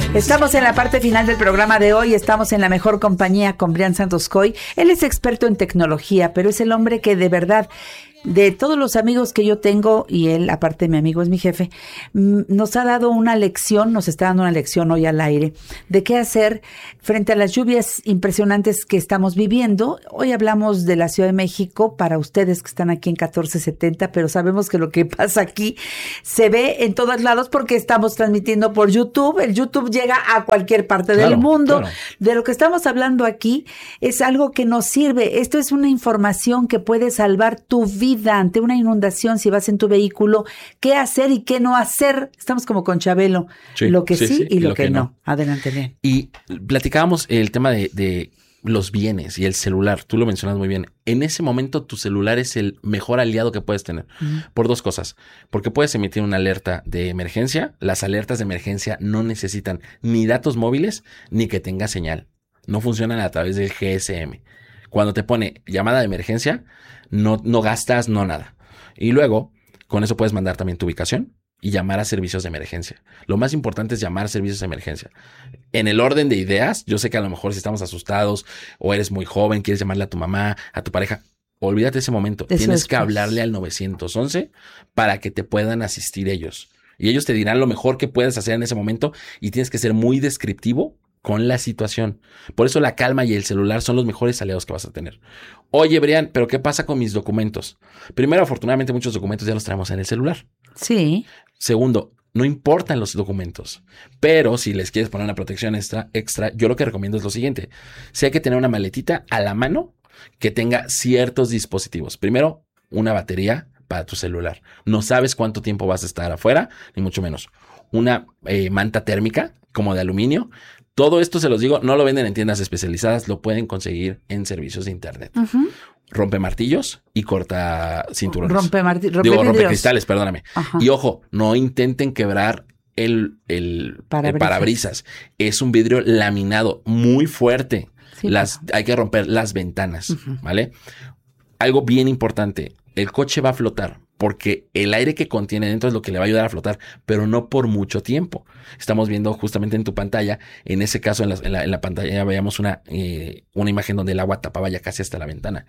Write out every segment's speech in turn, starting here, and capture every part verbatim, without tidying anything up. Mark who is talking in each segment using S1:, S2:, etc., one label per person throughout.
S1: Estamos en la parte final del programa de hoy. Estamos en la mejor compañía con Brian Santos Coy. Él es experto en tecnología, pero es el hombre que de verdad, de todos los amigos que yo tengo, y él, aparte mi amigo, es mi jefe, nos ha dado una lección, nos está dando una lección hoy al aire, de qué hacer frente a las lluvias impresionantes que estamos viviendo. Hoy hablamos de la Ciudad de México para ustedes que están aquí en catorce setenta, pero sabemos que lo que pasa aquí se ve en todos lados porque estamos transmitiendo por YouTube. El YouTube llega a cualquier parte
S2: Claro,
S1: del mundo.
S2: claro.
S1: De lo que estamos hablando aquí es algo que nos sirve. Esto es una información que puede salvar tu vida ante una inundación. Si vas en tu vehículo, qué hacer y qué no hacer. Estamos como con Chabelo,
S2: Sí,
S1: lo que sí,
S2: sí, sí,
S1: y lo, que, no. Adelante, bien.
S2: Y platicábamos el tema de, de los bienes y el celular. Tú lo mencionas muy bien. En ese momento tu celular es el mejor aliado que puedes tener. Uh-huh. Por dos cosas. Porque puedes emitir una alerta de emergencia. Las alertas de emergencia no necesitan ni datos móviles ni que tenga señal. No funcionan a través del G S M. Cuando te pone llamada de emergencia, no, no gastas, no nada. Y luego, con eso puedes mandar también tu ubicación y llamar a servicios de emergencia. Lo más importante es llamar a servicios de emergencia. En el orden de ideas, yo sé que a lo mejor si estamos asustados o eres muy joven, quieres llamarle a tu mamá, a tu pareja, olvídate de ese momento. Eso Tienes que hablarle al nueve once para que te puedan asistir ellos. Y ellos te dirán lo mejor que puedes hacer en ese momento y tienes que ser muy descriptivo con la situación. Por eso la calma y el celular son los mejores aliados que vas a tener. Oye, Brian, ¿pero qué pasa con mis documentos? Primero, afortunadamente, muchos documentos ya los traemos en el celular.
S1: Sí.
S2: Segundo, no importan los documentos, pero si les quieres poner una protección extra, extra, yo lo que recomiendo es lo siguiente. Si hay que tener una maletita a la mano que tenga ciertos dispositivos. Primero, una batería para tu celular. No sabes cuánto tiempo vas a estar afuera, ni mucho menos. Una eh, manta térmica, como de aluminio. Todo esto se los digo, no lo venden en tiendas especializadas, lo pueden conseguir en servicios de internet. Uh-huh. Rompe martillos y corta cinturones.
S1: Rompe martillos.
S2: Digo, rompe cristales, perdóname.
S1: Ajá.
S2: Y ojo, no intenten quebrar el, el, parabrisas. el parabrisas. Es un vidrio laminado muy fuerte. Sí, las, hay que romper las ventanas, uh-huh. ¿vale? Algo bien importante, el coche va a flotar. Porque el aire que contiene dentro es lo que le va a ayudar a flotar, pero no por mucho tiempo. Estamos viendo justamente en tu pantalla, en ese caso en la, en la, en la pantalla veíamos una, eh, una imagen donde el agua tapaba ya casi hasta la ventana.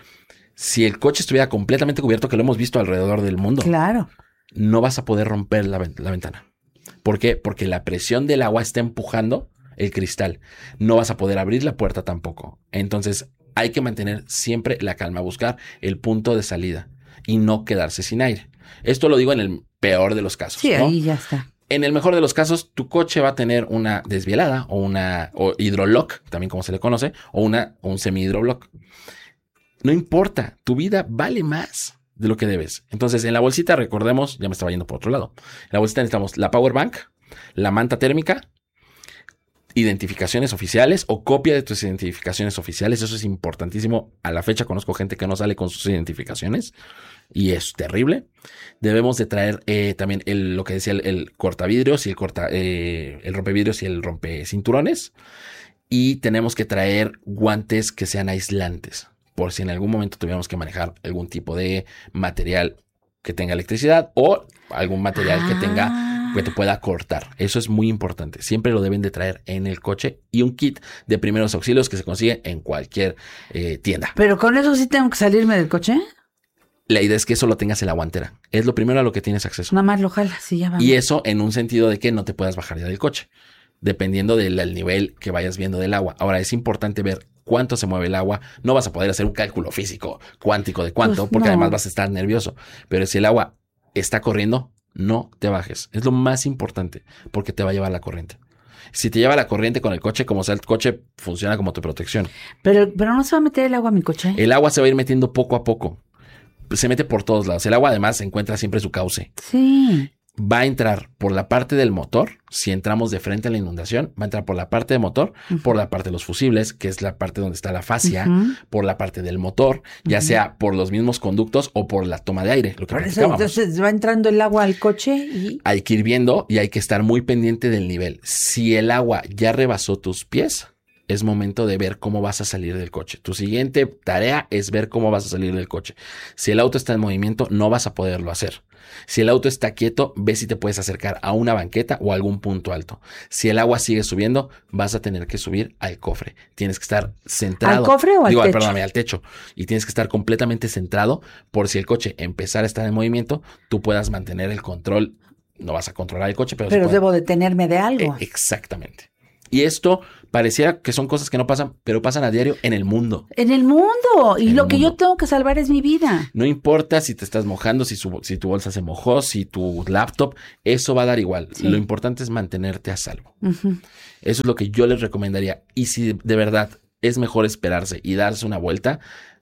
S2: Si el coche estuviera completamente cubierto, que lo hemos visto alrededor del mundo,
S1: claro,
S2: no vas a poder romper la, la ventana. ¿Por qué? Porque la presión del agua está empujando el cristal. No vas a poder abrir la puerta tampoco. Entonces hay que mantener siempre la calma, buscar el punto de salida y no quedarse sin aire. Esto lo digo en el peor de los casos.
S1: Sí,
S2: ¿no?
S1: ahí ya está.
S2: En el mejor de los casos, tu coche va a tener una desvielada o una o hidrolock, también como se le conoce, o una o un semi-hidrolock. No importa, tu vida vale más de lo que debes. Entonces, en la bolsita, recordemos, ya me estaba yendo por otro lado. En la bolsita necesitamos la power bank, la manta térmica, identificaciones oficiales o copia de tus identificaciones oficiales. Eso es importantísimo. A la fecha conozco gente que no sale con sus identificaciones y es terrible. Debemos de traer eh, también el, lo que decía el, el cortavidrios y el corta eh, el rompevidrios y el rompecinturones. Y tenemos que traer guantes que sean aislantes por si en algún momento tuviéramos que manejar algún tipo de material que tenga electricidad o algún material ah. que tenga que te pueda cortar. Eso es muy importante. Siempre lo deben de traer en el coche y un kit de primeros auxilios que se consigue en cualquier eh, tienda.
S1: ¿Pero con eso sí tengo que salirme del coche?
S2: La idea es que eso lo tengas en la guantera. Es lo primero a lo que tienes acceso.
S1: Nada más lo jalas, sí, ya va.
S2: Y eso en un sentido de que no te puedas bajar ya del coche, dependiendo del, del nivel que vayas viendo del agua. Ahora, es importante ver cuánto se mueve el agua. No vas a poder hacer un cálculo físico cuántico de cuánto, pues porque no. además vas a estar nervioso. Pero si el agua está corriendo, no te bajes. Es lo más importante porque te va a llevar la corriente. Si te lleva la corriente con el coche, como sea, el coche funciona como tu protección.
S1: Pero, pero no se va a meter el agua a mi coche.
S2: El agua se va a ir metiendo poco a poco. Se mete por todos lados. El agua además encuentra siempre su cauce.
S1: Sí.
S2: Va a entrar por la parte del motor. Si entramos de frente a la inundación, va a entrar por la parte del motor, uh-huh. por la parte de los fusibles, que es la parte donde está la fascia, uh-huh. por la parte del motor, ya uh-huh. sea por los mismos conductos o por la toma de aire, lo que
S1: por eso, entonces va entrando el agua al coche y...
S2: Hay que ir viendo y hay que estar muy pendiente del nivel. Si el agua ya rebasó tus pies, es momento de ver cómo vas a salir del coche. Tu siguiente tarea es ver cómo vas a salir del coche. Si el auto está en movimiento, no vas a poderlo hacer. Si el auto está quieto, ve si te puedes acercar a una banqueta o a algún punto alto. Si el agua sigue subiendo, vas a tener que subir al cofre. Tienes que estar centrado.
S1: ¿Al cofre o al
S2: Digo,
S1: techo?
S2: Perdóname, al techo. Y tienes que estar completamente centrado por si el coche empezara a estar en movimiento, tú puedas mantener el control. No vas a controlar el coche, pero...
S1: Pero
S2: puede...
S1: debo detenerme de algo.
S2: Eh, exactamente. Y esto pareciera que son cosas que no pasan, pero pasan a diario en el mundo.
S1: En el mundo. Y
S2: En
S1: lo
S2: el
S1: que
S2: mundo.
S1: yo tengo que salvar es mi vida.
S2: No importa si te estás mojando, si, su, si tu bolsa se mojó, si tu laptop, eso va a dar igual.
S1: Sí.
S2: Lo importante es mantenerte a salvo.
S1: Uh-huh.
S2: Eso es lo que yo les recomendaría. Y si de verdad es mejor esperarse y darse una vuelta,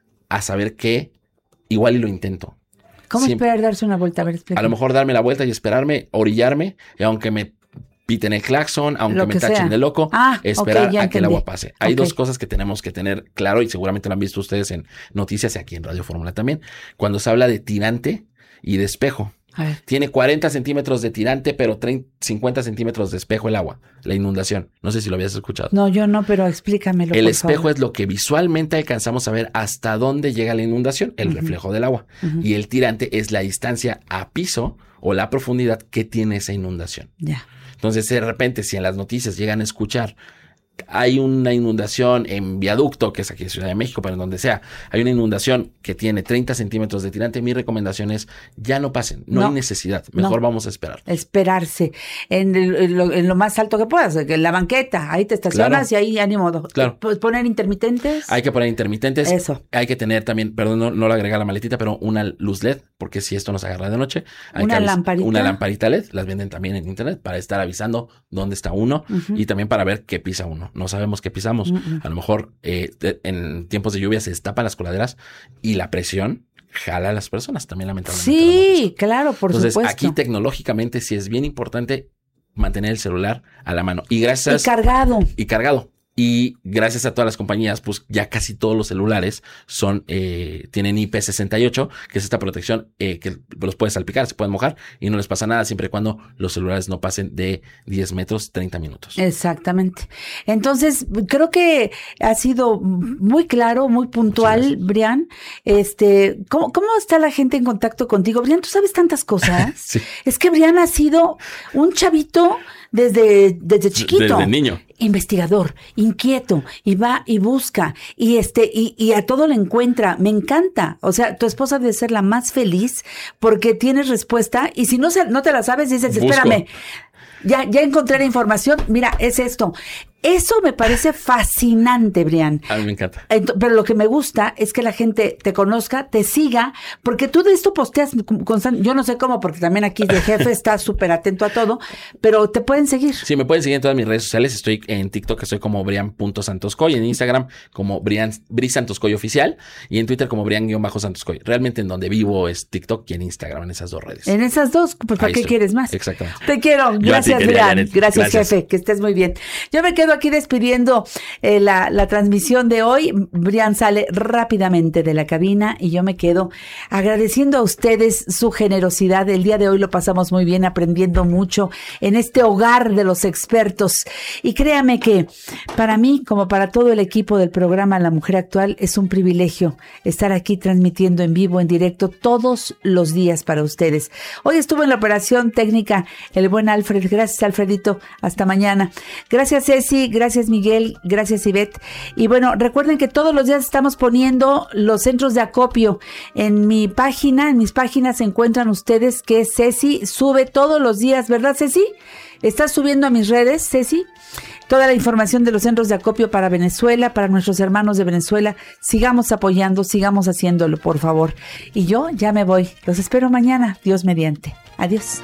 S2: a saber que igual y lo intento.
S1: ¿Cómo
S2: Siempre.
S1: esperar darse una vuelta? A ver, explícame.
S2: A lo mejor darme la vuelta y esperarme, orillarme, y aunque me piten el claxon, aunque
S1: Lo
S2: me
S1: que
S2: tachen
S1: sea.
S2: de loco,
S1: Ah,
S2: esperar
S1: ok, ya
S2: a que el
S1: entendí.
S2: agua pase. Hay
S1: Ok.
S2: dos cosas que tenemos que tener claro y seguramente lo han visto ustedes en noticias y aquí en Radio Fórmula también. Cuando se habla de tirante y de espejo.
S1: A ver.
S2: Tiene cuarenta centímetros de tirante, pero treinta, cincuenta centímetros de espejo el agua, la inundación. No sé si lo habías escuchado.
S1: No, yo no, pero explícamelo,
S2: El
S1: por
S2: espejo
S1: favor.
S2: es lo que visualmente alcanzamos a ver hasta dónde llega la inundación, el
S1: Ujú.
S2: reflejo del agua.
S1: Ujú.
S2: Y el tirante es la distancia a piso o la profundidad que tiene esa inundación.
S1: Ya.
S2: Entonces, de repente, si en las noticias llegan a escuchar hay una inundación en Viaducto, que es aquí en Ciudad de México, pero en donde sea, hay una inundación que tiene treinta centímetros de tirante, mi recomendación es ya no pasen, no,
S1: No,
S2: hay necesidad, mejor
S1: no.
S2: vamos a esperar.
S1: Esperarse en, el- en lo, en lo más alto que puedas, en la banqueta, ahí te estacionas
S2: Claro.
S1: y ahí ya ni modo.
S2: Claro.
S1: Pues poner intermitentes.
S2: Hay que poner intermitentes.
S1: Eso.
S2: Hay que tener también, perdón, no, no lo agregué a la maletita, pero una luz L E D, porque si esto nos agarra de noche. Hay
S1: ¿Una
S2: que avis-
S1: lamparita?
S2: Una lamparita L E D, las venden también en internet para estar avisando dónde está uno
S1: Ujú.
S2: y también para ver qué pisa uno. No sabemos qué pisamos.
S1: Mm-mm.
S2: A lo mejor eh, de- en tiempos de lluvia se destapan las coladeras y la presión jala a las personas también, lamentablemente. lo hemos
S1: Sí,
S2: visto.
S1: claro, por
S2: Entonces,
S1: supuesto.
S2: aquí tecnológicamente sí es bien importante mantener el celular a la mano. Y
S1: y
S2: gracias...
S1: cargado.
S2: y cargado. Y gracias a todas las compañías, pues ya casi todos los celulares son eh, tienen I P sesenta y ocho, que es esta protección eh, que los puedes salpicar, se pueden mojar y no les pasa nada siempre y cuando los celulares no pasen de diez metros, treinta minutos.
S1: Exactamente. Entonces, creo que ha sido muy claro, muy puntual,
S2: Muchas
S1: Brian. Este, ¿cómo, ¿cómo está la gente en contacto contigo? Brian, tú sabes tantas cosas.
S2: Sí.
S1: Es que Brian ha sido un chavito desde, desde chiquito.
S2: Desde niño.
S1: Investigador, inquieto, y va y busca, y este, y, y a todo le encuentra. Me encanta. O sea, tu esposa debe ser la más feliz porque tienes respuesta, y si no, se, no te la sabes, dices,
S2: Busco.
S1: espérame. Ya, ya encontré la información. Mira, es esto. Eso me parece fascinante, Brian.
S2: A mí me encanta.
S1: Ent- Pero lo que me gusta es que la gente te conozca, te siga, porque tú de esto posteas constante. Yo no sé cómo, porque también aquí de jefe está súper atento a todo, pero te pueden seguir.
S2: Sí, me pueden seguir en todas mis redes sociales. Estoy en TikTok, estoy como Brian.santoscoy, en Instagram como Brian Bri Santoscoy oficial y en Twitter como Brian-Santoscoy. Realmente en donde vivo es TikTok y en Instagram, en esas dos redes.
S1: En esas dos, pues ¿para
S2: Ahí
S1: qué
S2: estoy.
S1: quieres más?
S2: Exactamente.
S1: Te quiero.
S2: Yo a ti
S1: Gracias,
S2: quería,
S1: Brian.
S2: Janet.
S1: Gracias,
S2: Gracias.
S1: jefe. Que estés muy bien. Yo me quedo aquí despidiendo eh, la, la transmisión de hoy. Brian sale rápidamente de la cabina y yo me quedo agradeciendo a ustedes su generosidad. El día de hoy lo pasamos muy bien, aprendiendo mucho en este hogar de los expertos. Y créame que para mí, como para todo el equipo del programa La Mujer Actual, es un privilegio estar aquí transmitiendo en vivo, en directo, todos los días para ustedes. Hoy estuvo en la operación técnica el buen Alfred. Gracias, Alfredito. Hasta mañana. Gracias, Ceci. Gracias, Miguel. Gracias, Ivette. Y bueno, recuerden que todos los días estamos poniendo los centros de acopio. En mi página, en mis páginas se encuentran ustedes que Ceci sube todos los días, ¿verdad, Ceci? ¿Estás subiendo a mis redes, Ceci? Toda la información de los centros de acopio para Venezuela, para nuestros hermanos de Venezuela. Sigamos apoyando, sigamos haciéndolo, por favor. Y yo ya me voy. Los espero mañana, Dios mediante. Adiós.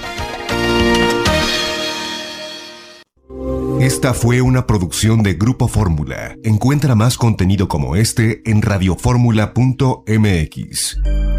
S3: Esta fue una producción de Grupo Fórmula. Encuentra más contenido como este en radioformula punto m x.